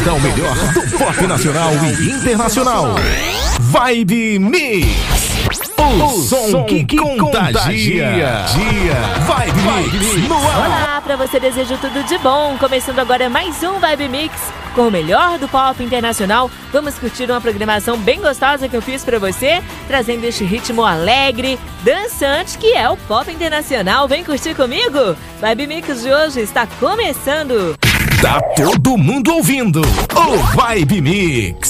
apresenta o melhor do pop nacional e internacional. Vibe Mix. O som que contagia. Vibe Mix no ar. Olá, pra você desejo tudo de bom. Começando agora mais um Vibe Mix com o melhor do pop internacional. Vamos curtir uma programação bem gostosa que eu fiz pra você, trazendo este ritmo alegre, dançante, que é o pop internacional. Vem curtir comigo? Vibe Mix de hoje está começando. Tá todo mundo ouvindo o Vibe Mix.